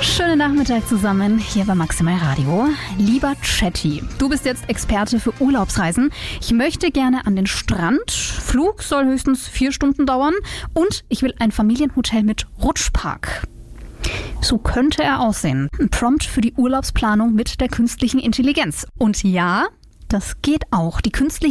Schönen Nachmittag zusammen, hier bei Maximal Radio. Lieber Chatty, du bist jetzt Experte für Urlaubsreisen. Ich möchte gerne an den Strand. Flug soll höchstens 4 Stunden dauern. Und ich will ein Familienhotel mit Rutschpark. So könnte er aussehen. Ein Prompt für die Urlaubsplanung mit der künstlichen Intelligenz. Und ja, das geht auch. Die künstliche